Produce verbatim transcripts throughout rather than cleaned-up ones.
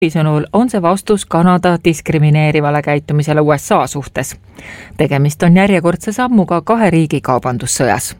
sõnul on see vastus Kanada diskrimineerivale käitumisele U S A suhtes. Tegemist on järjekordse sammuga kahe riigi kaubandussõjas.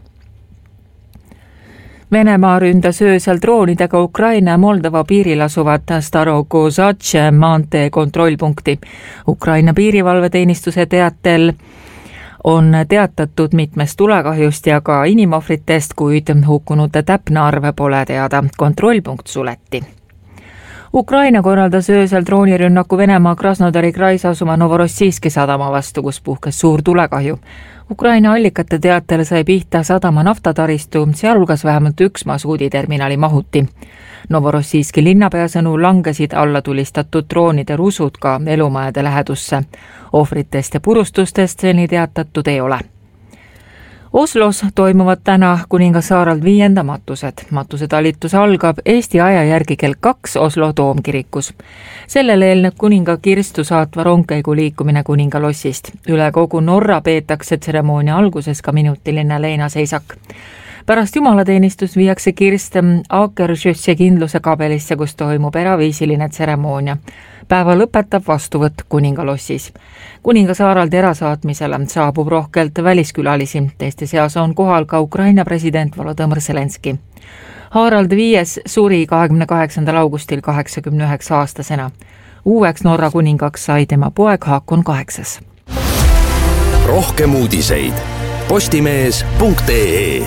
Venemaa ründas öösel droonidega Ukraina ja Moldova piiril asuvat Starogozadže maantee kontrollpunkti. Ukraina piirivalveteenistuse teatel on teatatud mitmest tulekahjust ja ka inimohvritest, kuid hukkunute täpne arv pole teada. Kontrollpunkt suleti. Ukraina korraldas öösel droonirünnaku Venemaa Krasnodari krais asuma Novorossijski sadama vastu, kus puhkes suur tulekahju. Ukraina allikate teatel sai pihta sadama naftataristu, sealhulgas vähemalt üks masuuditerminali mahuti. Novorossijski linnapea sõnul langesid alla tulistatud droonide rusud ka elumajade lähedusse. Ohvritest ja purustustest seni teatatud ei ole. Oslos toimuvad täna Kuningassaarel viienda matused. Matusetalitus algab Eesti aja järgi kell kaks Oslo Toomkirikus. Sellel eelneb kuninga kirstu saatva rongkäigu liikumine kuningalossist. Üle kogu Norra peetakse tseremoonia alguses ka minutiline leinaseisak. Pärast jumalateenistus viiakse kirst Akersjøsse kindluse kabelisse, kus toimub eraviisiline tseremoonia. Päeva lõpetab vastuvõtt kuningalossis. Kuningasaaralt erasaatmisele saabub rohkelt väliskülalisi. Teiste seas on kohal ka Ukraina president Volodõmõr Zelenski. Harald viies suri kahekümne kaheksandal augustil kaheksakümne üheksa aastasena. Uueks Norra kuningaks sai tema poeg Haakon kaheksas. Rohkem uudiseid postimees punkt ee.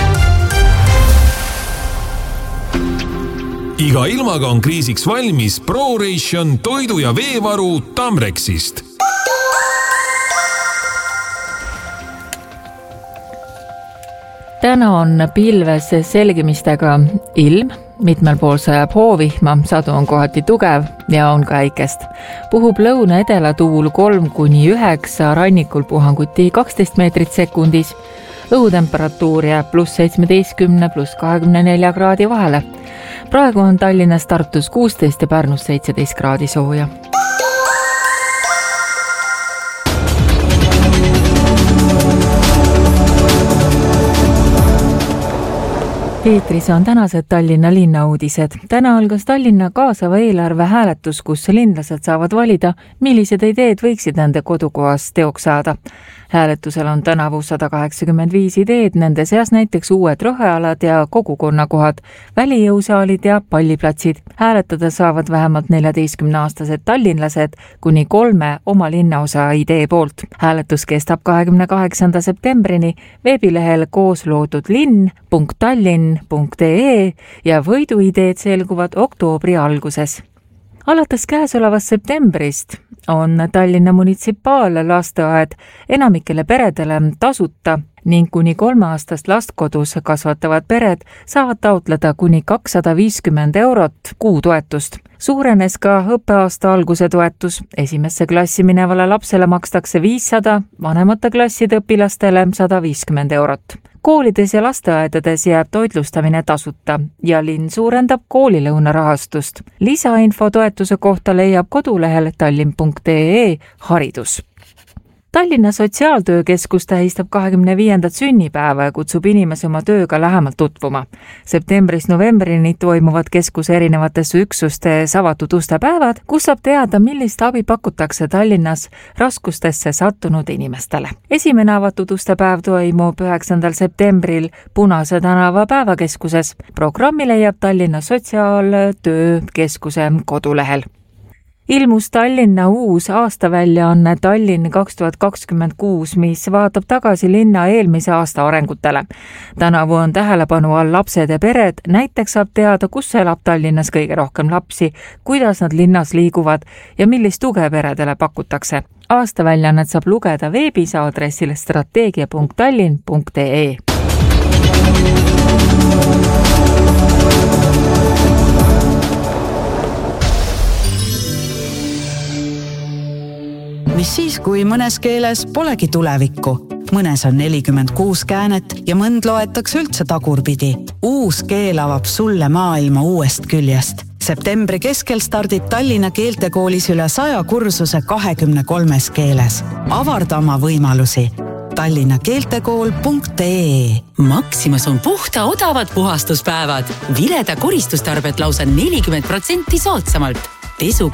Iga ilmaga on kriisiks valmis ProRation toidu- ja veevaru Tamrexist. Täna on pilves selgimistega ilm, mitmel pool sajab hoovihma, sadu on kohati tugev ja on ka äikest. Puhub lõuna-edela tuul kolm kuni üheksa, rannikul puhanguti kaksteist meetrit sekundis. Õhutemperatuur jääb pluss seitsmeteistkümne pluss kahekümne nelja kraadi vahele. Praegu on Tallinnas, Tartus kuusteist ja Pärnus seitseteist kraadi sooja. Eetris on tänased Tallinna linna uudised. Täna algas Tallinna kaasava eelarve hääletus, kus linlased saavad valida, millised ideed võiksid nende kodukohas teoks saada. Hääletusel on tänavu sada kaheksakümmend viis ideed, nende seas näiteks uued rohealad ja kogukonnakohad, välijõusaalid ja palliplatsid. Hääletada saavad vähemalt neljateistkümneaastased tallinlased kuni kolme oma linnaosa idee poolt. Hääletus kestab kahekümne kaheksanda septembrini veebilehel koosloodud linn punkt tallinn punkt ee ja võiduideed selguvad oktoobri alguses. Alates käesolevast septembrist on Tallinna munitsipaallasteaed enamikele peredele tasuta ning kuni kolmeaastast last kodus kasvatavad pered saavad taotleda kuni kakssada viiskümmend eurot kuutoetust. Suurenes ka õppeaasta alguse toetus. Esimesse klassi minevale lapsele makstakse viissada, vanemate klasside õpilastele sada viiskümmend eurot. Koolides ja lasteaedades jääb toitlustamine tasuta ja linn suurendab koolilõuna rahastust. Lisainfo toetuse kohta leiab kodulehel tallinn punkt ee haridus. Tallinna Sotsiaaltöökeskus tähistab kahekümne viiendat sünnipäeva ja kutsub inimesi oma tööga lähemalt tutvuma. Septembrist novembrini toimuvad keskuse erinevates üksustes avatud ustepäevad, kus saab teada, millist abi pakutakse Tallinnas raskustesse sattunud inimestele. Esimene avatud ustepäev toimub üheksandal septembril Punase tänava päevakeskuses. Programmi leiab Tallinna Sotsiaaltöökeskuse kodulehel. Ilmus Tallinna uus aastaväljaanne Tallinn kaks tuhat kakskümmend kuus, mis vaatab tagasi linna eelmise aasta arengutele. Tänavu on tähelepanu all lapsed ja pered, näiteks saab teada, kus elab Tallinnas kõige rohkem lapsi, kuidas nad linnas liiguvad ja millist tuge peredele pakutakse. Aastaväljaannet saab lugeda veebis aadressil strateegia punkt tallinn punkt ee. Mis siis, kui mõnes keeles polegi tulevikku? Mõnes on nelikümmend kuus käänet ja mõnd loetakse üldse tagurpidi. Uus keel avab sulle maailma uuest küljest. Septembri keskel stardib Tallinna keeltekoolis üle saja kursuse kahekümne kolmes keeles. Avarda oma võimalusi. tallinna keeltekool punkt ee. Maximas on puhta odavad puhastuspäevad. Vileda koristustarbet lausa nelikümmend protsenti soodsamalt. pesu